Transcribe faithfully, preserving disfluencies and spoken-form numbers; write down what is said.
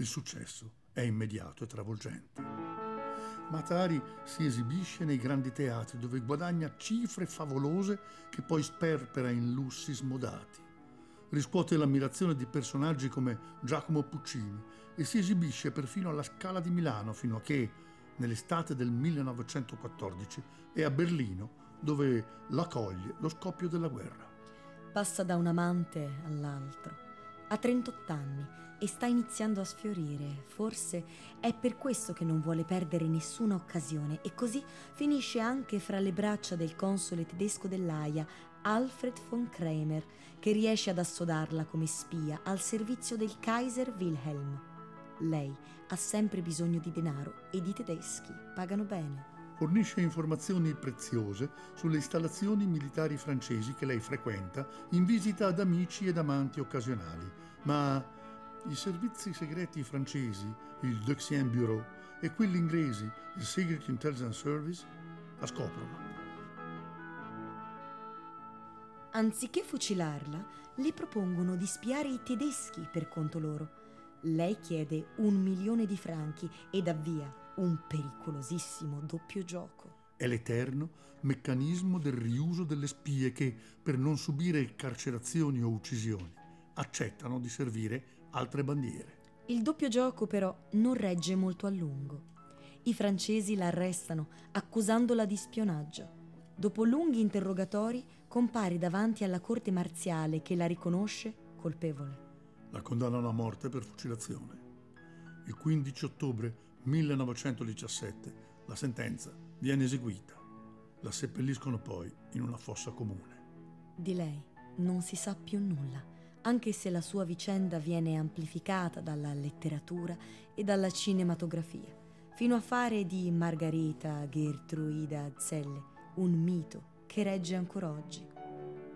Il successo è immediato e travolgente. Matari si esibisce nei grandi teatri dove guadagna cifre favolose che poi sperpera in lussi smodati. Riscuote l'ammirazione di personaggi come Giacomo Puccini e si esibisce perfino alla Scala di Milano fino a che, nell'estate del millenovecentoquattordici, è a Berlino dove l'accoglie lo scoppio della guerra. Passa da un amante all'altro. Ha trentotto anni e sta iniziando a sfiorire. Forse è per questo che non vuole perdere nessuna occasione e così finisce anche fra le braccia del console tedesco dell'Aia, Alfred von Kremer, che riesce ad assodarla come spia al servizio del Kaiser Wilhelm. Lei ha sempre bisogno di denaro e i tedeschi pagano bene. Fornisce informazioni preziose sulle installazioni militari francesi che lei frequenta in visita ad amici ed amanti occasionali, ma i servizi segreti francesi, il Deuxième Bureau, e quelli inglesi, il Secret Intelligence Service, la scoprono. Anziché fucilarla, le propongono di spiare i tedeschi per conto loro. Lei chiede un milione di franchi ed avvia un pericolosissimo doppio gioco. È l'eterno meccanismo del riuso delle spie che, per non subire carcerazioni o uccisioni, accettano di servire altre bandiere. Il doppio gioco però non regge molto a lungo. I francesi la arrestano accusandola di spionaggio. Dopo lunghi interrogatori compare davanti alla corte marziale che la riconosce colpevole. La condannano a morte per fucilazione. Il quindici ottobre millenovecentodiciassette la sentenza viene eseguita. La seppelliscono poi in una fossa comune. Di lei non si sa più nulla, anche se la sua vicenda viene amplificata dalla letteratura e dalla cinematografia, fino a fare di Margarita Gertruida Zelle un mito che regge ancora oggi.